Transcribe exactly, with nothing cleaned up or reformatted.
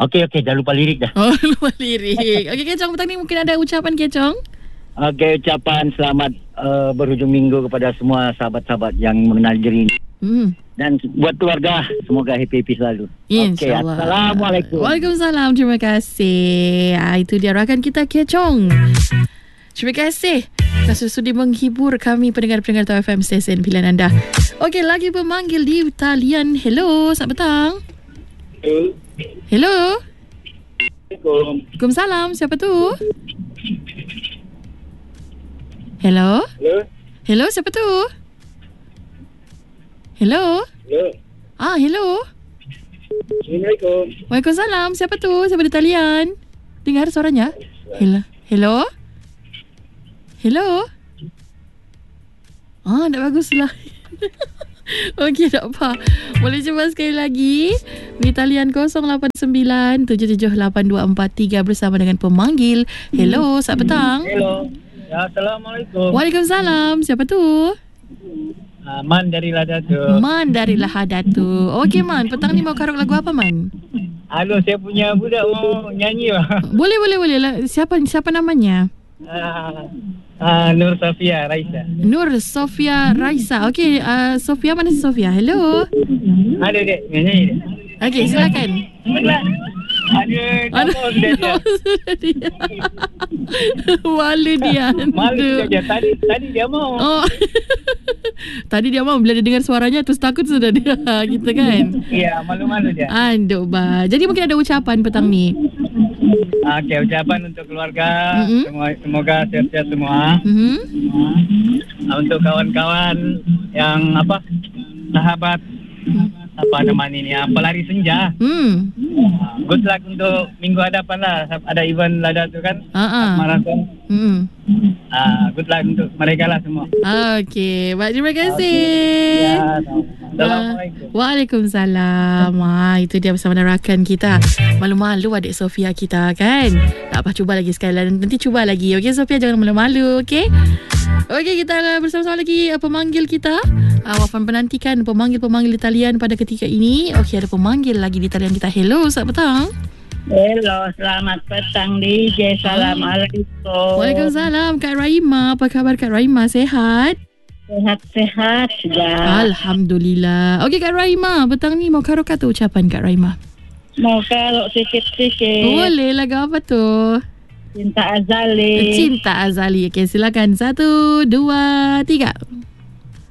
Okey, okey. Dah lupa lirik dah. Oh, lupa lirik. Okey, Kecong, petang ni mungkin ada ucapan, Kecong? Okey, ucapan selamat uh, berhujung minggu kepada semua sahabat-sahabat yang mengenal diri ini. Hmm. Dan buat keluarga, semoga happy-happy selalu. InsyaAllah. Okay, Assalamualaikum. Waalaikumsalam. Terima kasih. Ah, itu dia rakan kita, Kecong. Terima kasih kerana sudi menghibur kami pendengar-pendengar Tau F M stesen pilihan anda. Okey, lagi pemanggil di talian. Hello, selamat petang. Hello. Hello. Assalamualaikum. Waalaikumsalam. Siapa tu? Hello. Hello. Hello, siapa tu? Hello. Hello. Ah, hello. Assalamualaikum. Waalaikumsalam. Siapa tu? Siapa di talian? Dengar suaranya? Hello. Hello. Hello. Ah, tak baguslah. Okey, tak apa. Boleh cuba sekali lagi di talian kosong lapan sembilan tujuh tujuh lapan dua empat tiga bersama dengan pemanggil. Hello, selamat petang. Hello. Ya, Assalamualaikum. Waalaikumsalam. Siapa tu? Uh, Man dari Ladatu. Man dari Lahadatu. Okey, Man. Petang ni mau karuk lagu apa, Man? Halo, saya punya budak mau nyanyi lah. Boleh, boleh, boleh. Siapa siapa namanya? Uh, uh, Nur Safia Raisa. Nur Sofia Raisa. Okey, uh, Sofia, mana si Sofia? Hello. Ada dek, nyanyi dek. Okey, silakan. Ada, Ada. sudah dia. Sudah dia. Malu dia. Malu saja. Tadi tadi dia mau. Oh. Tadi dia mau bila dia dengar suaranya terus takut sudah dia. Gitu kan? Iya, malu-malu dia. Aduh, bah. Jadi mungkin ada ucapan petang ni. Okey, ucapan untuk keluarga. Mm-hmm. Semua, semoga sehat-sehat semua. Mhm. Uh, untuk kawan-kawan yang apa? Sahabat apa namanya ini? Uh, pelari senja. Hmm. Uh, good luck untuk minggu hadapan lah. Ada event Lada tu kan? Ha ah. Marathon. Hmm. Uh, good luck untuk mereka lah semua. Okey, baik, terima kasih. Ya, Assalamualaikum. Uh, Waalaikumsalam. Ah, itu dia bersama dengan rakan kita. Malu-malu adik Sofia kita kan. Tak apa, cuba lagi sekali. Nanti cuba lagi. Okey Sofia, jangan malu-malu. Okey. Okey, kita bersama-sama lagi uh, pemanggil kita. Uh, Wafan penantikan pemanggil-pemanggil di talian pada ketika ini. Okey, ada pemanggil lagi di talian kita. Hello, selamat petang. Hello, selamat petang D J. Assalamualaikum. Waalaikumsalam. Kak Raima, apa khabar Kak Raima? Sehat? Sehat-sehat sudah. Alhamdulillah. Okey Kak Raima, petang ni mau karo kata ucapan Kak Raima. Mau kalau sikit-sikit. Boleh, lagu apa tu? Cinta Azali. Cinta Azali. Okey, silakan. Satu, dua, tiga.